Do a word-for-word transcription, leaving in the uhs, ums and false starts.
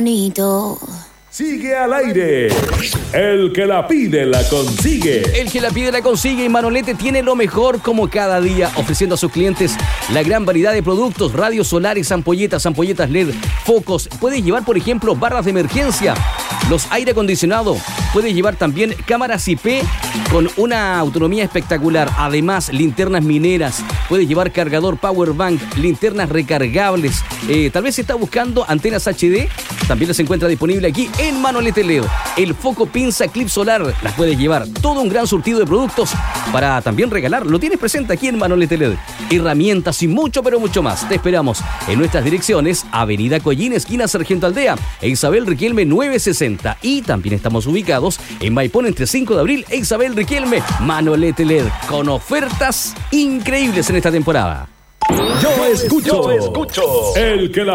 Sigue al aire. El que la pide la consigue. El que la pide la consigue y Manolete tiene lo mejor como cada día, ofreciendo a sus clientes la gran variedad de productos, radios solares, ampolletas, ampolletas L E D, focos. Puedes llevar, por ejemplo, barras de emergencia, los aire acondicionado. Puedes llevar también cámaras I P con una autonomía espectacular. Además, linternas mineras. Puedes llevar cargador power bank, linternas recargables. Eh, tal vez está buscando antenas H D. También las encuentra disponible aquí en Manolete L E D. El foco pinza clip solar, las puedes llevar. Todo un gran surtido de productos para también regalar. Lo tienes presente aquí en Manolete L E D. Herramientas y mucho, pero mucho más. Te esperamos en nuestras direcciones: Avenida Collín, esquina Sargento Aldea, e Isabel Riquelme nueve sesenta. Y también estamos ubicados en Maipón entre cinco de abril e Isabel Riquelme. Manolete L E D, con ofertas increíbles en esta temporada. Yo escucho, yo escucho. El que la